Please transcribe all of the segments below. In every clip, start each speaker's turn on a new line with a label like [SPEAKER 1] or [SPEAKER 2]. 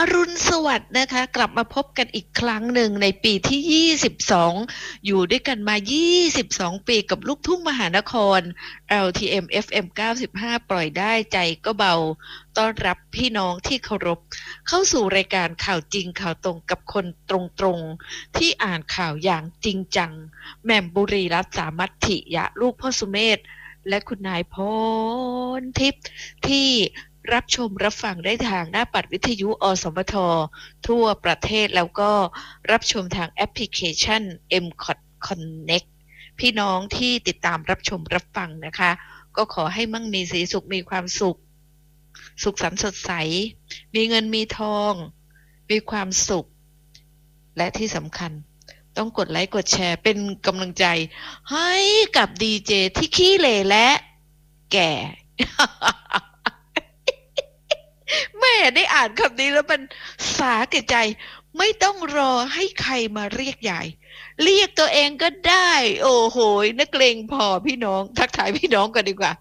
[SPEAKER 1] รุณสวัสดิ์นะคะกลับมาพบกันอีกครั้งหนึ่งในปีที่22อยู่ด้วยกันมา22ปีกับลูกทุ่งมหานคร LTM FM 95ปล่อยได้ใจก็เบาต้อนรับพี่น้องที่เคารพเข้าสู่รายการข่าวจริงข่าวตรงกับคนตรงๆที่อ่านข่าวอย่างจริงจังแหม่มบุรีรัตน์สามัคถิยะลูกพ่อสุเมธและคุณนายพรทิพย์ที่รับชมรับฟังได้ทางหน้าปัดวิทยุอสมททั่วประเทศแล้วก็รับชมทางแอปพลิเคชัน MCOT Connect พี่น้องที่ติดตามรับชมรับฟังนะคะก็ขอให้มั่งมีสีสุขมีความสุขสันต์สดใสมีเงินมีทองมีความสุขและที่สำคัญต้องกดไลค์กดแชร์เป็นกำลังใจให้กับดีเจที่ขี้เหร่และแก่ แม่ได้อ่านคำนี้แล้วมันสาแก่ใจไม่ต้องรอให้ใครมาเรียกยายเรียกตัวเองก็ได้โอ้โหนักเลงพอพี่น้องทักทายพี่น้องกันดีกว่า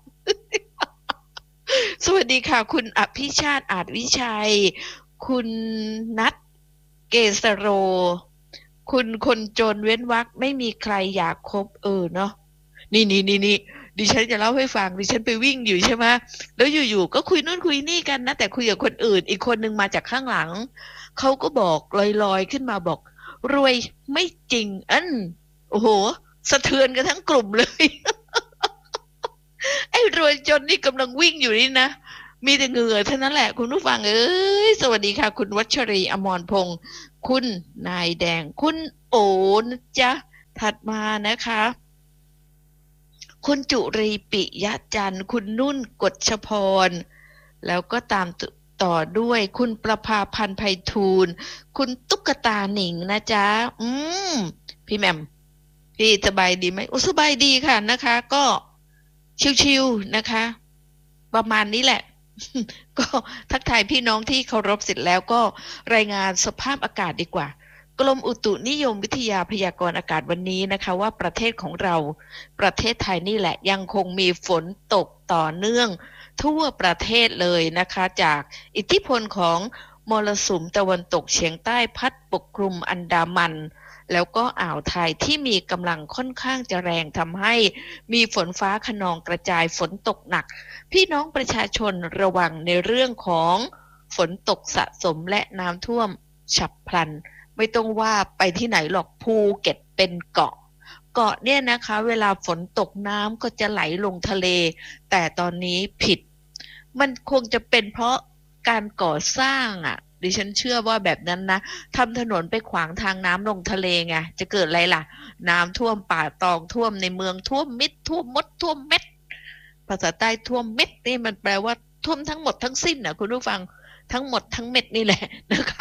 [SPEAKER 1] สวัสดีค่ะคุณอภิชาติอาจวิชัยคุณนัทเกษโรคุณคนจนเว้นวรรคไม่มีใครอยากคบเนาะนี่ดิฉันจะเล่าให้ฟังดิฉันไปวิ่งอยู่ใช่ไหมแล้วอยู่ๆก็คุยนู่นคุยนี่กันนะแต่คุยกับคนอื่นอีกคนนึงมาจากข้างหลังเขาก็บอกลอยๆขึ้นมาบอกรวยไม่จริงโอ้โหสะเทือนกันทั้งกลุ่มเลย ไอ้รวยจนนี่กำลังวิ่งอยู่นี่นะมีแต่เหงื่อเท่านั้นแหละคุณผู้ฟังสวัสดีค่ะคุณวัชรีอมรพงศ์คุณนายแดงคุณโอนะจ๊ะถัดมานะคะคุณจุรีปิยะจันทร์คุณนุ่นกฎชพรแล้วก็ตามต่อด้วยคุณประภาพันธ์ไพฑูรย์คุณตุ๊กตาหนิงนะจ๊ะพี่แหม่มพี่สบายดีไหมสบายดีค่ะนะคะก็ชิวๆนะคะประมาณนี้แหละ ก็ทักทายพี่น้องที่เคารพเสร็จแล้วก็รายงานสภาพอากาศดีกว่ากรมอุตุนิยมวิทยาพยากรณ์อากาศวันนี้นะคะว่าประเทศของเราประเทศไทยนี่แหละยังคงมีฝนตกต่อเนื่องทั่วประเทศเลยนะคะจากอิทธิพลของมรสุมตะวันตกเฉียงใต้พัดปกคลุมอันดามันแล้วก็อ่าวไทยที่มีกำลังค่อนข้างจะแรงทำให้มีฝนฟ้าคะนองกระจายฝนตกหนักพี่น้องประชาชนระวังในเรื่องของฝนตกสะสมและน้ำท่วมฉับพลันไม่ต้องว่าไปที่ไหนหรอกภูเก็ตเป็นเกาะเนี่ยนะคะเวลาฝนตกน้ำก็จะไหลลงทะเลแต่ตอนนี้ผิดมันคงจะเป็นเพราะการก่อสร้างดิฉันเชื่อว่าแบบนั้นนะทำถนนไปขวางทางน้ำลงทะเลไงจะเกิดอะไรล่ะน้ำท่วมป่าตองท่วมในเมืองท่วมมิดท่วมมดท่วมเม็ดภาษาใต้ท่วมเม็ดนี่มันแปลว่าท่วมทั้งหมดทั้งสิ้นคุณผู้ฟังทั้งหมดทั้งเม็ดนี่แหละนะคะ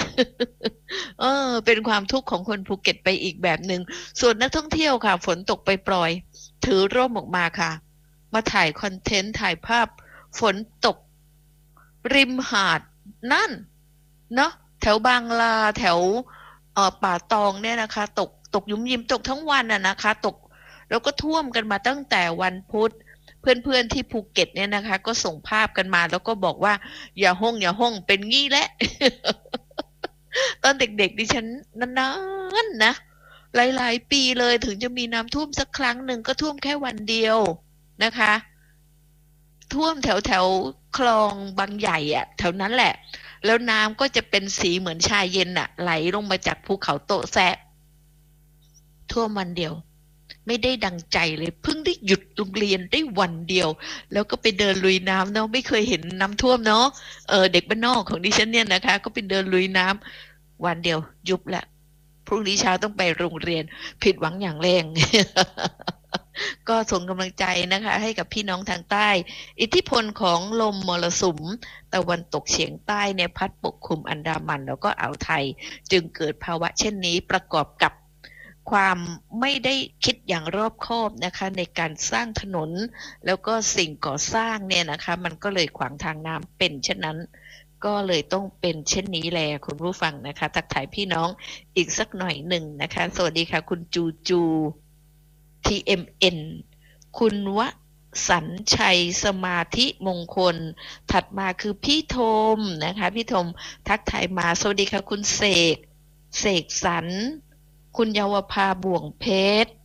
[SPEAKER 1] เป็นความทุกข์ของคนภูเก็ตไปอีกแบบหนึ่งส่วนนักท่องเที่ยวค่ะฝนตกไปปล่อยถือร่มออกมาค่ะมาถ่ายคอนเทนต์ถ่ายภาพฝนตกริมหาดนั่นเนาะแถวบางลาแถวป่าตองเนี่ยนะคะตกยุ่มยิ้มตกทั้งวันนะคะตกแล้วก็ท่วมกันมาตั้งแต่วันพุธเพื่อนๆที่ภูเก็ตเนี่ยนะคะก็ส่งภาพกันมาแล้วก็บอกว่าอย่าห้องเป็นงี้แหละ ตอนเด็กๆดิฉันนานๆนะหลายๆปีเลยถึงจะมีน้ำท่วมสักครั้งหนึ่งก็ท่วมแค่วันเดียวนะคะท่วมแถวคลองบางใหญ่แถวนั้นแหละแล้วน้ำก็จะเป็นสีเหมือนชาเย็นไหลลงมาจากภูเขาโตแซะท่วมวันเดียวไม่ได้ดังใจเลยเพิ่งได้หยุดโรงเรียนได้วันเดียวแล้วก็ไปเดินลุยน้ำเนาะไม่เคยเห็นน้ำท่วมเนาะเด็กบ้านนอกของดิฉันเนี่ยนะคะก็ไปเดินลุยน้ำวันเดียวยุบละพรุ่งนี้เช้าต้องไปโรงเรียนผิดหวังอย่างแรง ก็ส่งกำลังใจนะคะให้กับพี่น้องทางใต้อิทธิพลของลมมรสุมตะวันตกเฉียงใต้เนี่ยพัดปกคลุมอันดามันแล้วก็อ่าวไทยจึงเกิดภาวะเช่นนี้ประกอบกับความไม่ได้คิดอย่างรอบคอบนะคะในการสร้างถนนแล้วก็สิ่งก่อสร้างเนี่ยนะคะมันก็เลยขวางทางน้ำเป็นเช่นนั้นก็เลยต้องเป็นเช่นนี้แหละคุณผู้ฟังนะคะทักทายพี่น้องอีกสักหน่อยหนึ่งนะคะสวัสดีค่ะคุณจูTMN คุณวสัญชัยสมาธิมงคลถัดมาคือพี่ธมนะคะพี่ธมทักทายมาสวัสดีค่ะคุณเสกสรรคุณเยาวภาบ่วงเพชร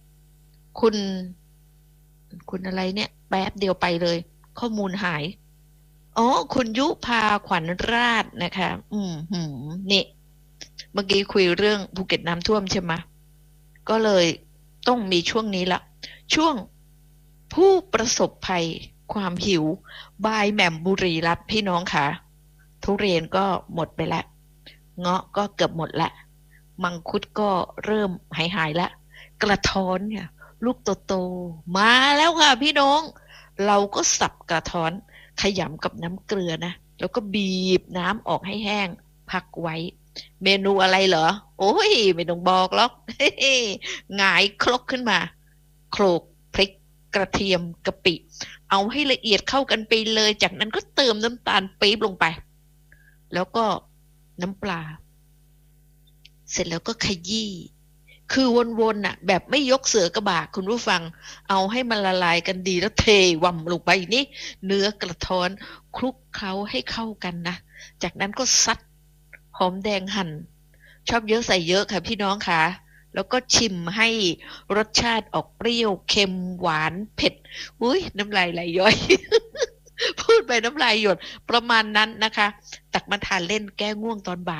[SPEAKER 1] คุณอะไรเนี่ยแป๊บเดียวไปเลยข้อมูลหายอ๋อคุณยุพาขวัญราชนะคะนี่เมื่อกี้คุยเรื่องภูเก็ตน้ำท่วมใช่ไหมก็เลยต้องมีช่วงนี้ละช่วงผู้ประสบภัยความหิวบายแหม่มบุรีรัตน์พี่น้องค่ะทุเรียนก็หมดไปแล้วเงาะก็เกือบหมดละมังคุดก็เริ่มหายละกระท้อนเนี่ยลูกโตๆมาแล้วค่ะพี่น้องเราก็สับกระท้อนขยำกับน้ำเกลือนะแล้วก็บีบน้ำออกให้แห้งพักไว้เมนูอะไรเหรอโอ้ยไม่ต้องบอกหรอกหงายครกขึ้นมาโขลกพริกกระเทียมกะปิเอาให้ละเอียดเข้ากันไปเลยจากนั้นก็เติมน้ำตาลปี๊บลงไปแล้วก็น้ำปลาเสร็จแล้วก็ขยี้คือวนๆน่ะแบบไม่ยกเสือกระบากคุณผู้ฟังเอาให้มันละลายกันดีแล้วเทว่ำลงไปนี่เนื้อกระท้อนคลุกเคล้าให้เข้ากันนะจากนั้นก็ซัดหอมแดงหั่นชอบเยอะใส่เยอะค่ะพี่น้องค่ะแล้วก็ชิมให้รสชาติออกเปรี้ยวเค็มหวานเผ็ดอุ้ยน้ำลายไหลย้อยพูดไปน้ำลายหยดประมาณนั้นนะคะตักมาทานเล่นแก้ง่วงตอนบ่าย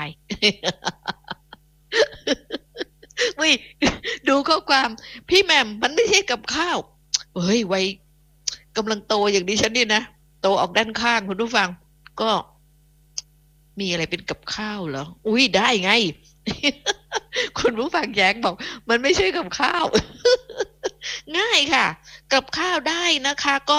[SPEAKER 1] อุ้ยดูข้อความพี่แหม่มมันไม่ใช่กับข้าวเฮ้ยวัยกำลังโตอย่างดิฉันนี่นะโตออกด้านข้างคุณผู้ฟังก็มีอะไรเป็นกับข้าวเหรออุ้ยได้ไงคุณผู้ฟังแย้งบอกมันไม่ใช่กับข้าวง่ายค่ะกับข้าวได้นะคะก็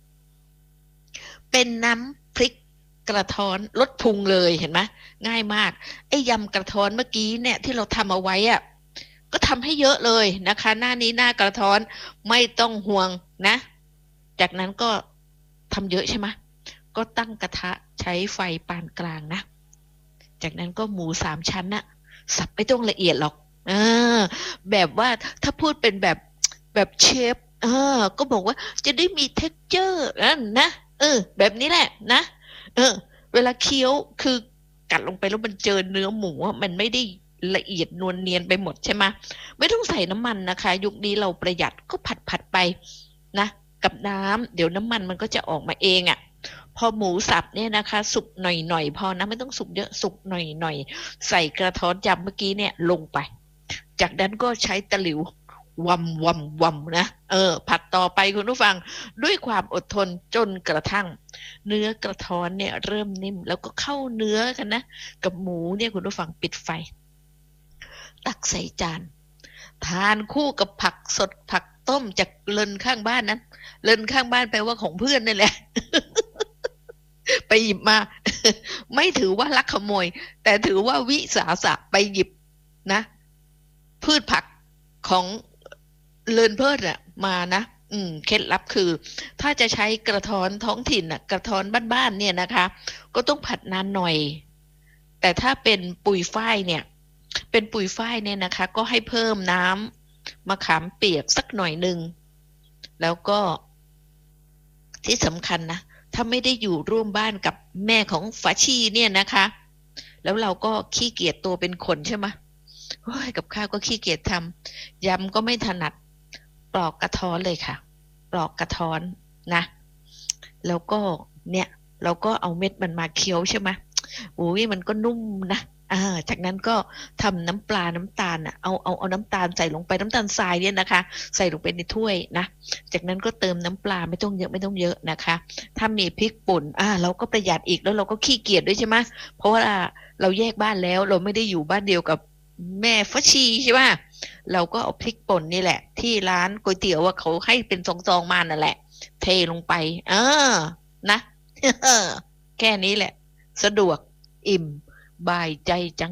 [SPEAKER 1] เป็นน้ำพริกกระท้อนลดพุงเลยเห็นไหมง่ายมากไอ้ยำกระท้อนเมื่อกี้เนี่ยที่เราทำเอาไว้อะ ก็ทำให้เยอะเลยนะคะหน้านี้หน้ากระท้อนไม่ต้องห่วงนะจากนั้นก็ทำเยอะใช่ไหมก็ตั้งกระทะใช้ไฟปานกลางนะจากนั้นก็หมู3 ชั้นน่ะสับไม่ต้องละเอียดหรอกเออแบบว่าถ้าพูดเป็นแบบเชฟก็บอกว่าจะได้มีเท็กเจอร์นะแบบนี้แหละนะเออเวลาเคี้ยวคือกัดลงไปแล้วมันเจอเนื้อหมูอะมันไม่ได้ละเอียดนวลเนียนไปหมดใช่ไหมไม่ต้องใส่น้ำมันนะคะยุคนี้เราประหยัดก็ผัดไปนะกับน้ำเดี๋ยวน้ำมันมันก็จะออกมาเองอ่ะพอหมูสับเนี่ยนะคะสุกหน่อยพอนะไม่ต้องสุกเยอะสุกหน่อยใส่กระท้อนยำเมื่อกี้เนี่ยลงไปจากนั้นก็ใช้ตะหลิววำนะผัดต่อไปคุณผู้ฟังด้วยความอดทนจนกระทั่งเนื้อกระท้อนเนี่ยเริ่มนิ่มแล้วก็เข้าเนื้อกันนะกับหมูเนี่ยคุณผู้ฟังปิดไฟตักใส่จานทานคู่กับผักสดผักต้มจากเลินข้างบ้านนั้นเลินข้างบ้านแปลว่าของเพื่อนนั่นแหละไปหยิบมาไม่ถือว่าลักขโมยแต่ถือว่าวิสาสะไปหยิบนะพืชผักของเลินเพิดอะมานะเคล็ดลับคือถ้าจะใช้กระท้อนท้องถิ่นอะกระท้อนบ้านๆเนี่ยนะคะก็ต้องผัดนานหน่อยแต่ถ้าเป็นปุ๋ยฝ้ายเนี่ยเป็นปุ๋ยฝ้ายเนี่ยนะคะก็ให้เพิ่มน้ำมะขามเปียกสักหน่อยหนึ่งแล้วก็ที่สำคัญนะถ้าไม่ได้อยู่ร่วมบ้านกับแม่ของฝาชีเนี่ยนะคะแล้วเราก็ขี้เกียจตัวเป็นคนใช่ไหมโอ้ยกับข้าวก็ขี้เกียจทำยำก็ไม่ถนัดปลอกกระท้อนเลยค่ะปลอกกระท้อนนะแล้วก็เนี่ยเราก็เอาเม็ดมันมาเคี้ยวใช่ไหมโอ้ยมันก็นุ่มนะจากนั้นก็ทำน้ำปลาน้ำตาลเอาน้ำตาลใส่ลงไปน้ำตาลทรายเนี่ยนะคะใส่ลงไปในถ้วยนะจากนั้นก็เติมน้ำปลาไม่ต้องเยอะนะคะถ้ามีพริกป่นเราก็ประหยัดอีกแล้วเราก็ขี้เกียจด้วยใช่ไหมเพราะว่าเราแยกบ้านแล้วเราไม่ได้อยู่บ้านเดียวกับแม่ฟัชชีใช่ไหมเราก็เอาพริกป่นนี่แหละที่ร้านก๋วยเตี๋ยวว่าเขาให้เป็นซองๆมานั่นแหละเทลงไปนะแค่นี้แหละสะดวกอิ่มบายใจจัง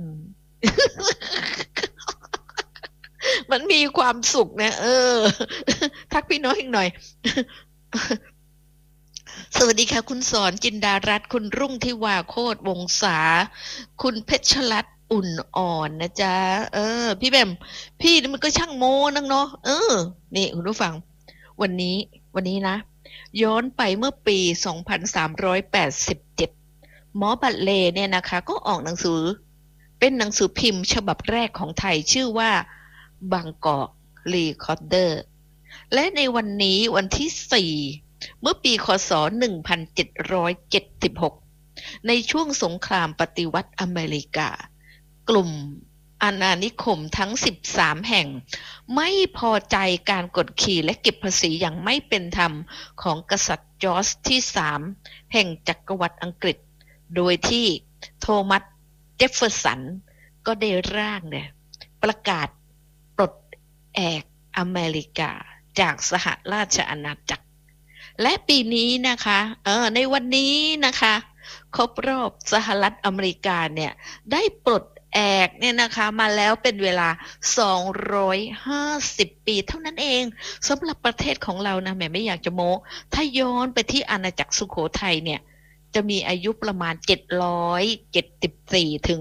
[SPEAKER 1] มันมีความสุขนะทักพี่น้อยอีกหน่อย สวัสดีค่ะคุณสอนจินดารัตน์คุณรุ่งทิวาโคตรวงศาคุณเพชรรัตน์อุ่นอ่อนนะจ๊ะพี่แบมพี่นี่มันก็ช่างโม้นังเนาะนี่คุณผู้ฟังวันนี้นะย้อนไปเมื่อปี 2387 หมอบัตเลเนี่ยนะคะก็ออกหนังสือเป็นหนังสือพิมพ์ฉบับแรกของไทยชื่อว่าบางกอกรีคอร์เดอร์และในวันนี้วันที่ 4 เมื่อปีคศ 1776 ในช่วงสงครามปฏิวัติอเมริกากลุ่มอาณานิคมทั้ง 13 แห่งไม่พอใจการกดขี่และเก็บภาษีอย่างไม่เป็นธรรมของกษัตริย์จอร์จที่ 3 แห่งจักรวรรดิอังกฤษโดยที่โทมัสเจฟเฟอร์สันก็ได้ร่างเนี่ยประกาศปลดแอกอเมริกาจากสหราชอาณาจักรและปีนี้นะคะในวันนี้นะคะครบรอบสหรัฐอเมริกาเนี่ยได้ปลดแอกเนี่ยนะคะมาแล้วเป็นเวลา250 ปีเท่านั้นเองสำหรับประเทศของเรานะแม่ไม่อยากจะโม้ถ้าย้อนไปที่อาณาจักรสุโขทัยเนี่ยจะมีอายุประมาณ774ถึง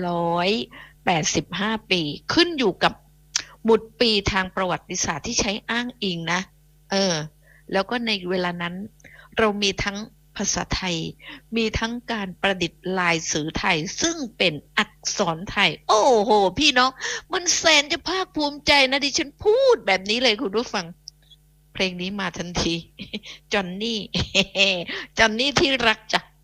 [SPEAKER 1] 785 ปีขึ้นอยู่กับหมุดปีทางประวัติศาสตร์ที่ใช้อ้างอิงนะแล้วก็ในเวลานั้นเรามีทั้งภาษาไทยมีทั้งการประดิษฐ์ลายสื่อไทยซึ่งเป็นอักษรไทยโอ้โหพี่น้องมันแสนจะภาคภูมิใจนะดิฉันพูดแบบนี้เลยคุณผู้ฟังเพลงนี้มาทันทีจอนนี่จอนนี่ที่รักจ้ะ